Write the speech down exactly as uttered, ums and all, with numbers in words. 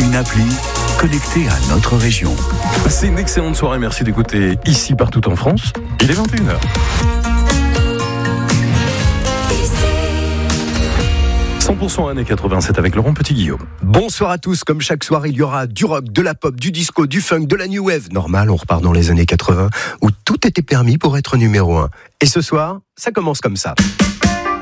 Une appli connectée à notre région. C'est une excellente soirée, merci d'écouter ici partout en France. Il est vingt et une heures. cent pour cent années quatre-vingt-sept avec Laurent Petit-Guillaume. Bonsoir à tous, comme chaque soir il y aura du rock, de la pop, du disco, du funk, de la new wave. Normal, on repart dans les années quatre-vingts où tout était permis pour être numéro un. Et ce soir, ça commence comme ça.